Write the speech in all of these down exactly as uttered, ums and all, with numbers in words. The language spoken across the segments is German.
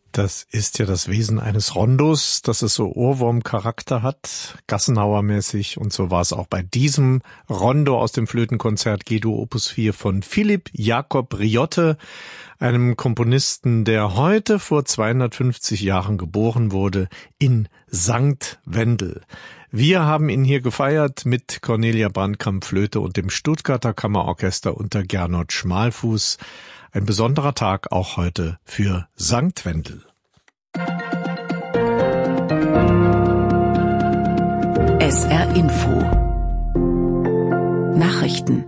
Das ist ja das Wesen eines Rondos, dass es so Ohrwurm-Charakter hat, Gassenhauer-mäßig. Und so war es auch bei diesem Rondo aus dem Flötenkonzert G-Dur Opus vier von Philipp Jakob Riotte, einem Komponisten, der heute vor zweihundertfünfzig Jahren geboren wurde, in Sankt Wendel. Wir haben ihn hier gefeiert mit Cornelia Brandkamp Flöte und dem Stuttgarter Kammerorchester unter Gernot Schmalfuß. Ein besonderer Tag auch heute für Sankt Wendel. S R Info Nachrichten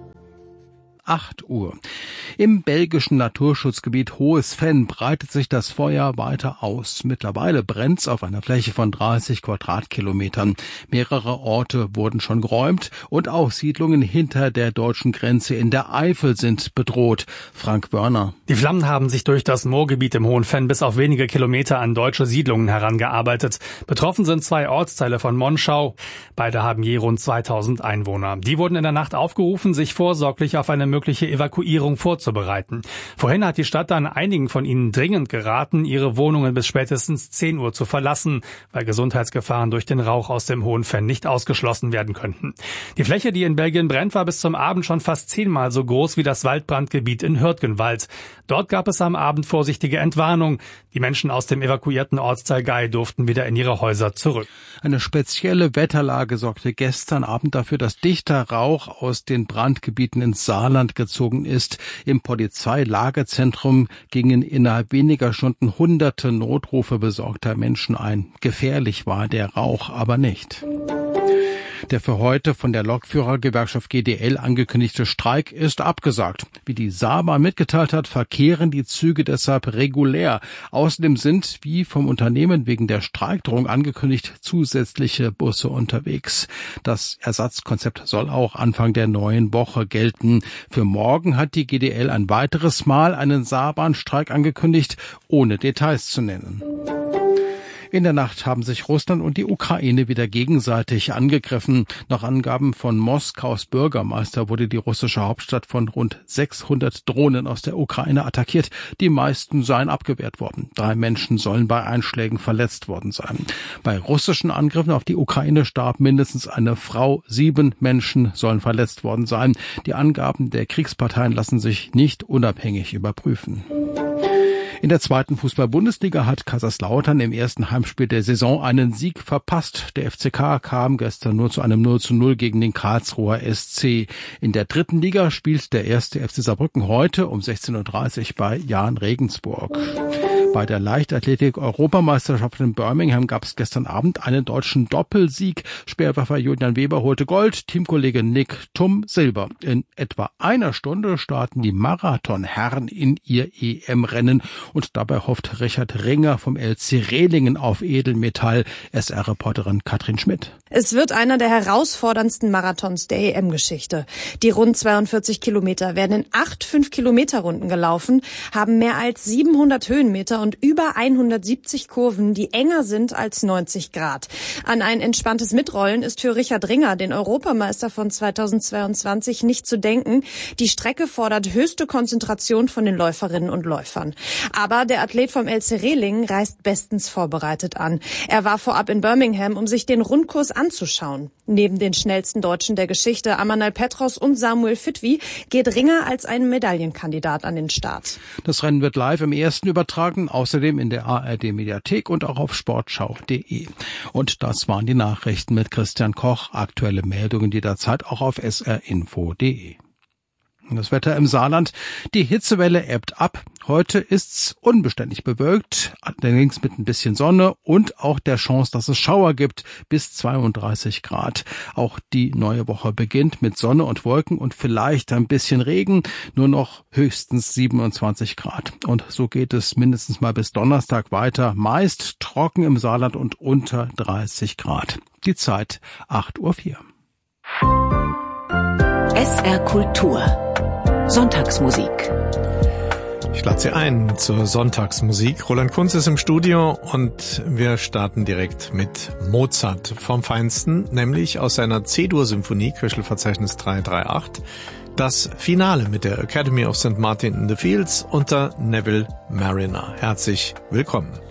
acht Uhr. Im belgischen Naturschutzgebiet Hohes Venn breitet sich das Feuer weiter aus. Mittlerweile brennt's auf einer Fläche von dreißig Quadratkilometern. Mehrere Orte wurden schon geräumt und auch Siedlungen hinter der deutschen Grenze in der Eifel sind bedroht. Frank Wörner. Die Flammen haben sich durch das Moorgebiet im Hohen Venn bis auf wenige Kilometer an deutsche Siedlungen herangearbeitet. Betroffen sind zwei Ortsteile von Monschau. Beide haben je rund zweitausend Einwohner. Die wurden in der Nacht aufgerufen, sich vorsorglich auf eine mögliche Evakuierung vorzubereiten. Vorhin hat die Stadt dann einigen von ihnen dringend geraten, ihre Wohnungen bis spätestens zehn Uhr zu verlassen, weil Gesundheitsgefahren durch den Rauch aus dem Hohen Venn nicht ausgeschlossen werden könnten. Die Fläche, die in Belgien brennt, war bis zum Abend schon fast zehnmal so groß wie das Waldbrandgebiet in Hürtgenwald. Dort gab es am Abend vorsichtige Entwarnung. Die Menschen aus dem evakuierten Ortsteil Gei durften wieder in ihre Häuser zurück. Eine spezielle Wetterlage sorgte gestern Abend dafür, dass dichter Rauch aus den Brandgebieten ins Saarland gezogen ist. Im Polizeilagerzentrum gingen innerhalb weniger Stunden hunderte Notrufe besorgter Menschen ein. Gefährlich war der Rauch aber nicht. Der für heute von der Lokführergewerkschaft G D L angekündigte Streik ist abgesagt. Wie die Saarbahn mitgeteilt hat, verkehren die Züge deshalb regulär. Außerdem sind, wie vom Unternehmen wegen der Streikdrohung angekündigt, zusätzliche Busse unterwegs. Das Ersatzkonzept soll auch Anfang der neuen Woche gelten. Für morgen hat die G D L ein weiteres Mal einen Saarbahnstreik angekündigt, ohne Details zu nennen. In der Nacht haben sich Russland und die Ukraine wieder gegenseitig angegriffen. Nach Angaben von Moskaus Bürgermeister wurde die russische Hauptstadt von rund sechshundert Drohnen aus der Ukraine attackiert. Die meisten seien abgewehrt worden. Drei Menschen sollen bei Einschlägen verletzt worden sein. Bei russischen Angriffen auf die Ukraine starb mindestens eine Frau. Sieben Menschen sollen verletzt worden sein. Die Angaben der Kriegsparteien lassen sich nicht unabhängig überprüfen. In der zweiten Fußball-Bundesliga hat Kaiserslautern im ersten Heimspiel der Saison einen Sieg verpasst. Der F C K kam gestern nur zu einem null zu null gegen den Karlsruher S C. In der dritten Liga spielt der erste F C Saarbrücken heute um sechzehn Uhr dreißig bei Jahn Regensburg. Bei der Leichtathletik-Europameisterschaft in Birmingham gab es gestern Abend einen deutschen Doppelsieg. Speerwerfer Julian Weber holte Gold, Teamkollege Nick Thum Silber. In etwa einer Stunde starten die Marathonherren in ihr E M-Rennen. Und dabei hofft Richard Ringer vom L C Rehlingen auf Edelmetall. S R-Reporterin Katrin Schmidt. Es wird einer der herausforderndsten Marathons der E M-Geschichte. Die rund zweiundvierzig Kilometer werden in acht fünf-Kilometer-Runden gelaufen, haben mehr als siebenhundert Höhenmeter und über hundertsiebzig Kurven, die enger sind als neunzig Grad. An ein entspanntes Mitrollen ist für Richard Ringer, den Europameister von zweitausendzweiundzwanzig, nicht zu denken. Die Strecke fordert höchste Konzentration von den Läuferinnen und Läufern. Aber der Athlet vom L C Rehlingen reist bestens vorbereitet an. Er war vorab in Birmingham, um sich den Rundkurs anzuschauen. Neben den schnellsten Deutschen der Geschichte, Amanal Petros und Samuel Fitwi, geht Ringer als ein Medaillenkandidat an den Start. Das Rennen wird live im ersten übertragen, außerdem in der A R D-Mediathek und auch auf sportschau punkt de. Und das waren die Nachrichten mit Christian Koch. Aktuelle Meldungen jederzeit auch auf s r info punkt de. Das Wetter im Saarland. Die Hitzewelle ebbt ab. Heute ist's unbeständig bewölkt, allerdings mit ein bisschen Sonne und auch der Chance, dass es Schauer gibt, bis zweiunddreißig Grad. Auch die neue Woche beginnt mit Sonne und Wolken und vielleicht ein bisschen Regen, nur noch höchstens siebenundzwanzig Grad. Und so geht es mindestens mal bis Donnerstag weiter, meist trocken im Saarland und unter dreißig Grad. Die Zeit acht Uhr vier. S R Kultur Sonntagsmusik. Ich lade Sie ein zur Sonntagsmusik. Roland Kunz ist im Studio und wir starten direkt mit Mozart vom Feinsten, nämlich aus seiner C-Dur-Symphonie, Köchelverzeichnis drei drei acht, das Finale mit der Academy of Saint Martin in the Fields unter Neville Marriner. Herzlich willkommen.